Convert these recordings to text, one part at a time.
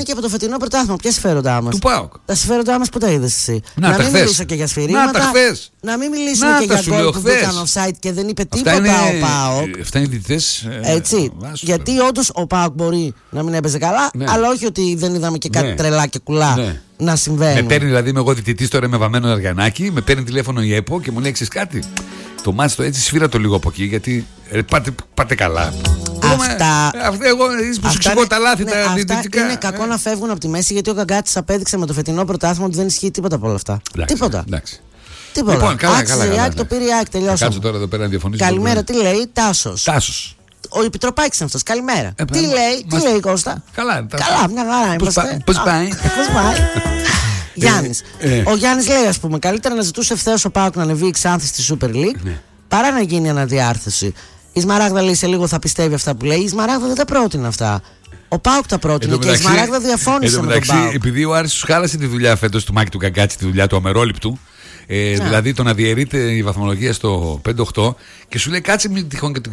και από το φετινό πρωτάθλημα. Ποια συμφέροντά μας? Του ΠΑΟΚ. Τα συμφέροντά μας που τα είδες εσύ? Να μην μιλήσω και για σφυρίγματα. Να μην μιλήσουμε και για γκολ που μπήκαν offside και δεν είπε τίποτα ο ΠΑΟΚ. Αυτά είναι διαιτητές. Έτσι. Γιατί όντως ο ΠΑΟΚ μπορεί να μην έπαιζε καλά, αλλά όχι ότι δεν είδαμε και κάτι τρελά και κουλά να συμβαίνει. Με παίρνει δηλαδή, είμαι εγώ διαιτητής τώρα με βαμμένο αργανάκι, με παίρνει τηλέφωνο η ΕΠΟ και μου λέει: ξέρεις κάτι, το μάτς το έτσι σφύρα το λίγο από εκεί, γιατί πάτε καλά. Αυτά εγώ που σου εξηγώ τα λάθη τα διαιτητικά. Είναι κακό να φεύγουν από τη μέση, γιατί ο Γκαγκάτσης απέδειξε με το φετινό πρωτάθλημα ότι δεν ισχύει τίποτα από όλα αυτά. Τίποτα. Τίποτα. Λοιπόν, καλά. Το πήρε η ΑΕΚ, τελειώσαμε. Κάτσε τώρα εδώ πέρα να διαφωνήσουμε. Καλημέρα, τι λέει? Τάσος. Ο Επιτροπάκης είναι αυτός. Καλημέρα. Τι λέει Κώστα? Καλά, μια χαρά είμαστε. Πώς πάει? Γιάννης. Ο Γιάννης λέει, ας πούμε, καλύτερα να ζητούσε ευθέως ο ΠΑΟΚ να ανεβεί η Ξάνθη στη Super League παρά να γίνει αναδιάρθρωση. Η Σμαράγδα λέει σε λίγο θα πιστεύει αυτά που λέει. Η Σμαράγδα δεν τα πρότεινε αυτά. Ο ΠΑΟΚ τα πρότεινε και η Σμαράγδα διαφώνησε με τον ΠΑΟΚ. Επειδή ο Άρης του χάλασε τη δουλειά φέτος του Μάκη του Γκαγκάτση, τη δουλειά του αμερόληπτου. Δηλαδή το να διαιρείται η βαθμολογία στο 5-8 και σου λέει κάτσε μην τυχόν και το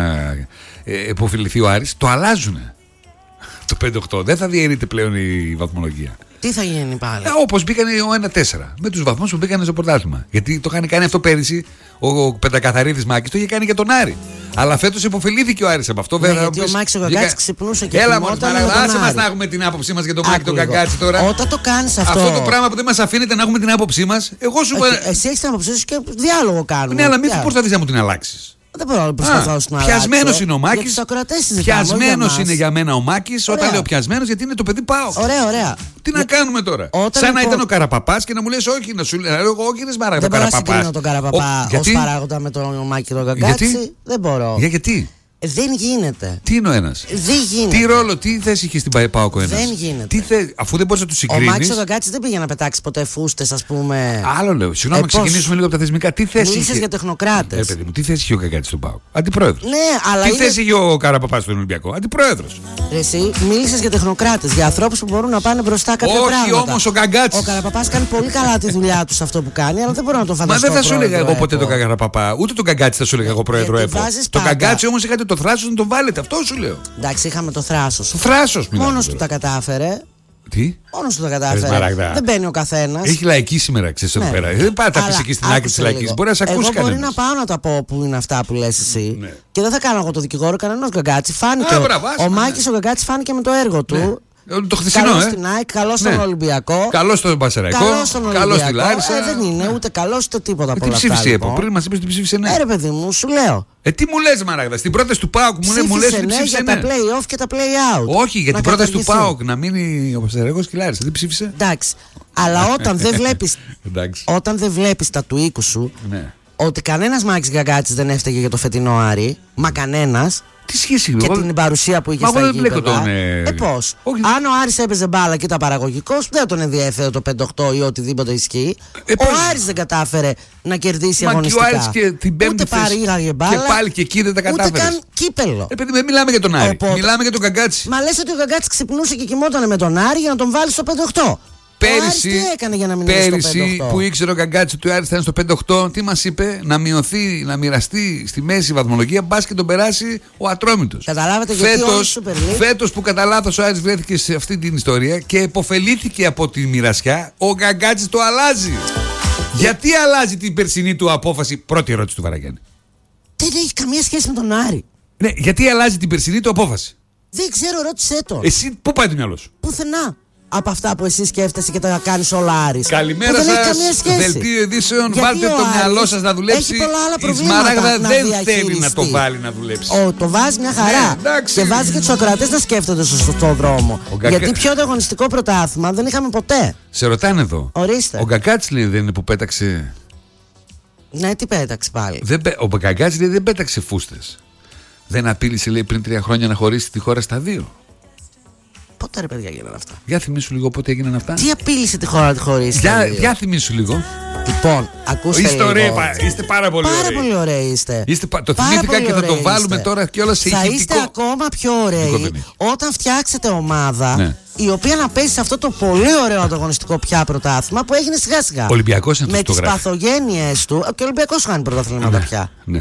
υποφιληθεί ο Άρης, το αλλάζουνε το 5-8, δεν θα διαιρείται πλέον η βαθμολογία. Τι θα γίνει πάλι? Όπως μπήκαν ο 1-4 με τους βαθμούς που μπήκαν στο πρωτάθλημα. Γιατί το είχαν κάνει αυτό πέρυσι ο Πεντακαθαρίδης Μάκης, το είχε κάνει και τον Άρη. Αλλά φέτος υποφελήθηκε ο Άρης από αυτό. Βέβαια, γιατί ο Μάκης ο Γκαγκάτσης ξυπνούσε και έλα μόνο, άσε μας να έχουμε την άποψή μας για τον Μάκη τον Γκαγκάτση τώρα. Όταν το κάνεις αυτό το πράγμα που δεν μας αφήνεται να έχουμε την άποψή μας, εγώ σου εσύ έχεις την άποψή σου και διάλογο κάνουμε. Ναι, αλλά μην προσπαθείς να μου την αλλάξεις. Δεν μπορώ να προσπαθώ να πιασμένος είναι ο Μάκης. Πιασμένος είναι για μένα ο Μάκης. Όταν λέω πιασμένος, γιατί είναι το παιδί ΠΑΟΚ. Ωραία. Τι να κάνουμε τώρα? Σαν να ήταν ο Καραπαπάς και να μου λες όχι, να σου λέω εγώ όχι, είναι Σμαράγδα. Δεν μπορώ να συγκρίνω τον Καραπαπά ως παράγοντα με τον Μάκη τον Γκαγκάτση. Δεν μπορώ. Γιατί? Δεν γίνεται. Τι είναι ο ένας? Δεν γίνεται. Τι ρόλο, τι θέση είχε στην ΠΑΟΚ ο ένας? Δεν γίνεται. Αφού δεν μπορείς να του συγκρίνεις. Ο Μάκης ο Γκαγκάτσης δεν πήγε να πετάξει ποτέ φούστες, ας πούμε. Άλλο λέω. Συγγνώμη, ξεκινήσουμε λίγο από τα θεσμικά. Τι θέση μίλησες για τεχνοκράτες. Παιδί μου, τι θέση είχε ο Γκαγκάτσης στον ΠΑΟΚ? Αντιπρόεδρος. Ναι, αλλά. Τι θέση είχε ο Καραπαπάς στον Ολυμπιακό? Αντιπρόεδρος. Εσύ μίλησες για τεχνοκράτες, για ανθρώπους που μπορούν να πάνε μπροστά κάποια πράγματα. Όχι όμως ο Γκαγκάτσης. Ο Καραπαπάς κάνει πολύ καλά τη δουλειά του σε αυτό που κάνει, αλλά δεν μπορώ να το φανταστώ. Μα δεν θα σου έλεγα εγώ ποτέ τον Καραπαπά, ούτε τον Γκαγκάτση θα σου έλεγα εγώ πρόεδρο ΕΠΟ. Τον Γκαγκάτση όμως είχατε το θράσος να τον βάλετε. Αυτό σου λέω. Εντάξει, είχαμε το θράσος. Το θράσος μιλάμε. Μόνος του τα κατάφερε. Τι? Μόνος του τα κατάφερε. Δεν μπαίνει ο καθένας. Έχει λαϊκή σήμερα, ξέρεις εδώ πέρα. Δεν πάει να τα πεις εκεί στην άκρη της λαϊκής. Μπορεί να σε ακούσει κανένας. Μπορεί να πάω να τα πω που είναι αυτά που λες εσύ. Ναι. Και δεν θα κάνω εγώ το δικηγόρο κανένας Γκαγκάτση. Φάνηκε. Ο Μάκης ο Γκαγκάτση φάνηκε με το έργο του. Το χθεσινό, καλώς στην ΑΕΚ, καλώς στον Ολυμπιακό. Καλώς στον Πασεραϊκό. Καλώς στη Λάρισα. Δεν είναι ούτε καλός ούτε τίποτα από όλα αυτά. Τι ψήφισε η ΕΠΟ? Πριν μας είπες ότι ψήφισε ναι. Ρε παιδί μου, σου λέω. Τι μου λες Μαράγδα? Στην πρόταση του ΠΑΟΚ μου λες ότι ψήφισε ναι. Για τα play-off και τα play-out. Όχι, για την πρόταση του ΠΑΟΚ να μείνει ο Πασεραϊκός και η Λάρισα. Δεν ψήφισε. Εντάξει. Αλλά όταν δεν βλέπεις τα του οίκου σου, ότι κανένας Μάκης Γκαγκάτσης δεν έφταιγε για το φετινό Άρη, μα κανένας. Τι σχέση και την παρουσία που είχε στα γήπεδα. Πώς? Αν ο Άρης έπαιζε μπάλα και ήταν παραγωγικός, δεν τον ενδιέφερε το 5-8 ή οτιδήποτε ισχύει. Ο Άρης δεν κατάφερε να κερδίσει αγωνιστικά. Και ο Άρης και την πέμπτη παρήγαγε μπάλα. Και πάλι και εκεί δεν τα κατάφερε. Ούτε καν κύπελο. Επειδή δεν μιλάμε για τον Άρη. Μιλάμε για τον Γκαγκάτση. Μα λες ότι ο Γκαγκάτση ξυπνούσε και κοιμότανε με τον Άρη για να τον βάλει στο 5-8. Πέρυσι που ήξερε ο Γκαγκάτσης ότι ο Άρης θα είναι στο 5-8, τι μας είπε? Να μειωθεί, να μοιραστεί στη μέση βαθμολογία, μπας και τον περάσει ο Ατρόμητος. Καταλάβατε φέτος που κατά λάθος ο Άρης βρέθηκε σε αυτή την ιστορία και επωφελήθηκε από τη μοιρασιά, ο Γκαγκάτσης το αλλάζει. Γιατί αλλάζει την περσινή του απόφαση? Πρώτη ερώτηση του Βαραγιάννη. Δεν έχει καμία σχέση με τον Άρη. Ναι, γιατί αλλάζει την περσινή του απόφαση? Δεν ξέρω, ρώτησέ τον. Εσύ πού πάει το μυαλό σου? Πουθενά. Από αυτά που εσύ σκέφτεσαι και τα κάνεις όλα Άρης. Καλημέρα σας, δελτίο ειδήσεων. Βάλτε το μυαλό σας να δουλέψει. Η Σμαράγδα δεν θέλει να το βάλει να δουλέψει. Το βάζει μια χαρά. Και βάζει και τους ακροατές να σκέφτονται στο σωστό δρόμο. Γιατί πιο ανταγωνιστικό πρωτάθλημα δεν είχαμε ποτέ. Σε ρωτάνε εδώ. Ορίστε. Ο Γκαγκάτσης λέει δεν είναι που πέταξε? Ναι, τι πέταξε πάλι? Ο Γκαγκάτσης λέει δεν πέταξε φούστες. Δεν απείλησε λέει πριν 3 χρόνια να χωρίσει τη χώρα στα 2. Πότε ρε παιδιά γίνανε αυτά? Για θυμίσου λίγο πότε έγιναν αυτά. Τι απείλησε τη χώρα να τη χωρίσει? Για θυμίσου λίγο. Λοιπόν, ακούστε λίγο. Είστε πάρα πολύ ωραίοι. Πάρα πολύ ωραίοι είστε. Το θυμήθηκα και θα το βάλουμε τώρα κιόλας σε ηχητικό. Θα είστε ακόμα πιο ωραίοι όταν φτιάξετε ομάδα η οποία να παίζει σε αυτό το πολύ ωραίο ανταγωνιστικό πια πρωτάθλημα που έγινε σιγά σιγά. Ολυμπιακός είναι με τις παθογένειες του. Και ο Ολυμπιακός κάνει πρωταθλήματα πια. Ναι.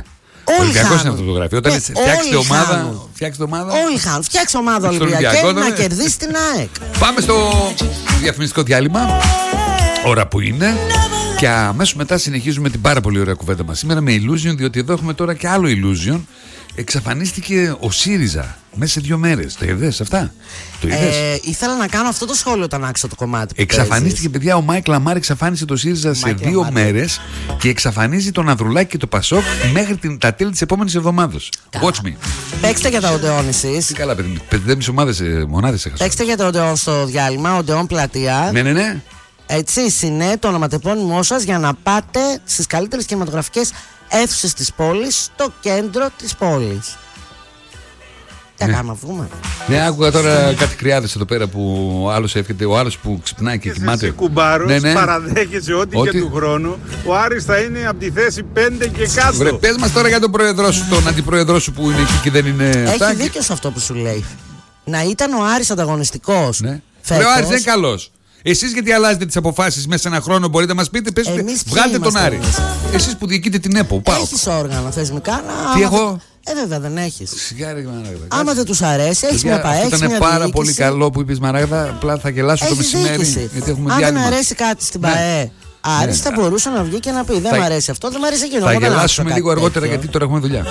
Ολυμπιακός είναι αυτό το γράφει. Όταν φτιάξετε ομάδα. Όλοι χάνουν. Φτιάξτε ομάδα Ολυμπιακή να κερδίσει την ΑΕΚ. Πάμε στο διαφημιστικό διάλειμμα. Ώρα που είναι. Και αμέσως μετά συνεχίζουμε την πάρα πολύ ωραία κουβέντα μας σήμερα με Illusion, διότι εδώ έχουμε τώρα και άλλο Illusion. Εξαφανίστηκε ο ΣΥΡΙΖΑ μέσα σε 2 μέρες. Το είδες αυτά? Το είδες? Ήθελα να κάνω αυτό το σχόλιο όταν άκουσα το κομμάτι. Εξαφανίστηκε, παιδιά, ο Μάικλ Λαμάρ εξαφάνισε το ΣΥΡΙΖΑ σε 2 μέρες και εξαφανίζει τον Ανδρουλάκη και το Πασόκ μέχρι τα τέλη της επόμενης εβδομάδας. Watch me. Παίξτε για τα Οντεόν εσείς. Τι καλά, παιδί. 5,5 μονάδες έχασα. Παίξτε για τα Οντεόν στο διάλειμμα, Οντεόν Πλατεία. Ναι. Έτσι είναι το ονοματεπώνυμό σας για να πάτε στις καλύτερες κινηματογραφικές αίθουσες της πόλης, στο κέντρο της πόλης. Τι κάνουμε να βγούμε? Ναι, άκουγα τώρα κάτι κρυάδες εδώ πέρα που ο άλλος εύχεται, ο άλλος που ξυπνάει και κοιμάται. Εσύ κουμπάρος παραδέχεσαι ότι και του χρόνου ο Άρης θα είναι από τη θέση 5 και κάτω. Βρε, πες μας τώρα για τον πρόεδρό σου, τον αντιπρόεδρό σου που είναι εκεί και δεν είναι. Έχει δίκιο σε αυτό που σου λέει. Να ήταν ο Άρης ανταγωνιστικός. Ναι. Φέτος... ο Άρης δεν είναι καλός. Εσείς γιατί αλλάζετε τις αποφάσεις μέσα σε ένα χρόνο, μπορείτε να μας πείτε? Βγάλτε τον Άρη. Εσείς που διοικείτε την ΕΠΟ. Έχεις όργανα θεσμικά να. Τι έχω? Βέβαια δεν έχεις. Σιγάρι, άμα δεν τους αρέσει, έχεις μια ΠΑΕ. Ήταν πάρα πολύ καλό που είπες, Μαράγδα. Απλά θα γελάσω το μεσημέρι. Γιατί έχουμε διάλειμμα. Αν δεν αρέσει κάτι στην ΠΑΕ, Άρης θα μπορούσε να βγει και να πει: δεν μου αρέσει αυτό, δεν μου αρέσει εκείνο. Θα γελάσουμε λίγο αργότερα γιατί τώρα έχουμε δουλειά.